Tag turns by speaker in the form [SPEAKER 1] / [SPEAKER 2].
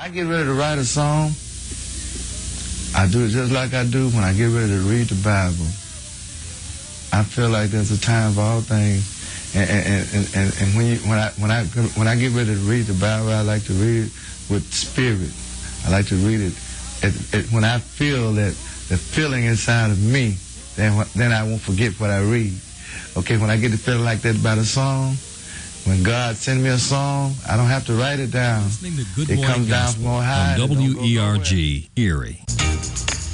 [SPEAKER 1] get ready to write a song, I do it just like I do when I get ready to read the Bible. I feel like there's a time for all things, and when I get ready to read the Bible, I like to read it with spirit. I like to read it when I feel that the feeling inside of me, then I won't forget what I read. Okay, when I get the feeling like that about a song, when God sends me a song, I don't have to write it down.
[SPEAKER 2] Listening to Good
[SPEAKER 1] It
[SPEAKER 2] Morning
[SPEAKER 1] comes down
[SPEAKER 2] Gospel
[SPEAKER 1] from on high.
[SPEAKER 2] on WERG, Erie.